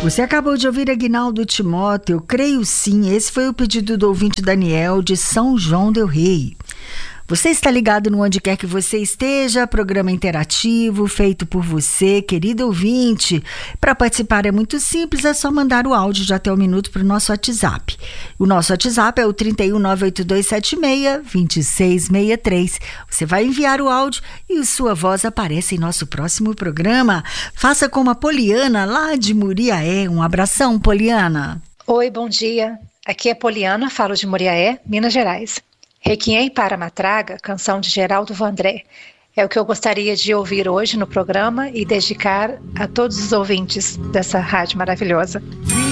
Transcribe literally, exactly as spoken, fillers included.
Você acabou de ouvir Aguinaldo Timóteo, Creio Sim. Esse foi o pedido do ouvinte Daniel de São João del Rei. Você está ligado no onde quer que você esteja, programa interativo feito por você, querido ouvinte. Para participar é muito simples, é só mandar o áudio de até um minuto para o nosso WhatsApp. O nosso WhatsApp é o trinta e um, nove oito dois sete seis, dois seis seis três. Você vai enviar o áudio e sua voz aparece em nosso próximo programa. Faça como a Poliana, lá de Muriaé. Um abração, Poliana. Oi, bom dia. Aqui é Poliana, falo de Muriaé, Minas Gerais. Requiem para Matraga, canção de Geraldo Vandré. É o que eu gostaria de ouvir hoje no programa e dedicar a todos os ouvintes dessa rádio maravilhosa.